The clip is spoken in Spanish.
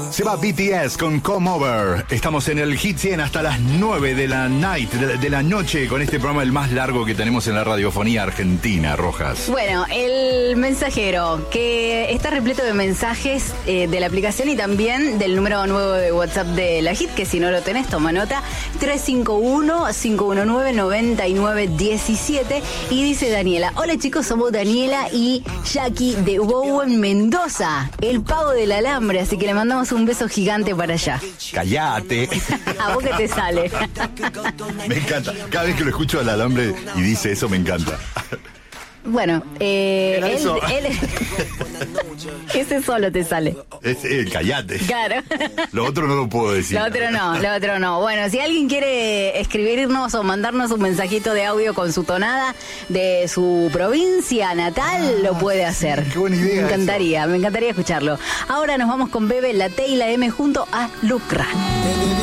Se va BTS con Come Over. Estamos en el Hit 100 hasta las 9 de la noche con este programa, el más largo que tenemos en la radiofonía argentina, Rojas. Bueno, el mensajero, que está repleto de mensajes de la aplicación y también del número nuevo de WhatsApp de la Hit, que si no lo tenés, toma nota, 351-519-9917. Y dice Daniela: hola chicos, somos Daniela y Jackie de Bowen, Mendoza, el pago del alambre, así que le mandamos un beso gigante para allá. Cállate. ¿A vos qué te sale? Me encanta. Cada vez que lo escucho al alambre y dice eso, me encanta. Bueno, él ese solo te sale. Es el cállate. Claro. Lo otro no lo puedo decir. Lo otro no. Bueno, si alguien quiere escribirnos o mandarnos un mensajito de audio con su tonada de su provincia natal, lo puede hacer. Qué buena idea. Me encantaría escucharlo. Ahora nos vamos con Bebe, la T y la M junto a Lucra.